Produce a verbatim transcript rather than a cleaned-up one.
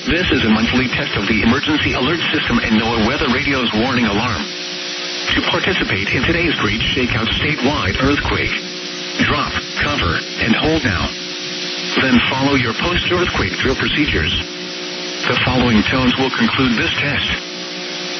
This is a monthly test of the emergency alert system and NOAA Weather Radio's warning alarm. To participate in today's Great Shakeout statewide earthquake, drop, cover, and hold now. Then follow your post-earthquake drill procedures. The following tones will conclude this test.